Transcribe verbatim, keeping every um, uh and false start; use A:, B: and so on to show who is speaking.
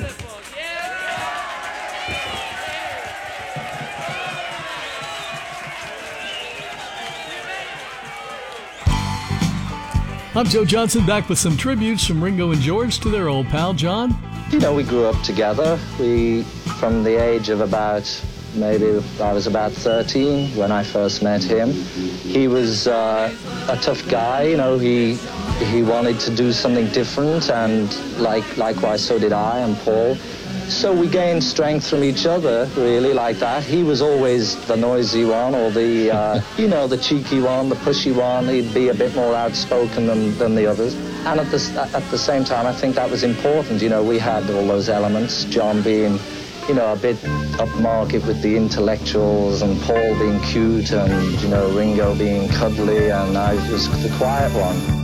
A: I'm Joe Johnson, back with some tributes from Ringo and George to their old pal, John.
B: You know, we grew up together. We, from the age of about, maybe I was about thirteen when I first met him. He was uh, a tough guy, you know, he he wanted to do something different, and like likewise so did I and Paul. So we gained strength from each other, really, like that. He was always the noisy one, or the, uh, you know, the cheeky one, the pushy one. He'd be a bit more outspoken than, than the others. And at the, at the same time, I think that was important. You know, we had all those elements, John being, you know, a bit upmarket with the intellectuals, and Paul being cute, and, you know, Ringo being cuddly, and I was the quiet one.